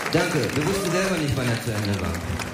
Danke. Wir wussten selber nicht, wann er zu Ende war.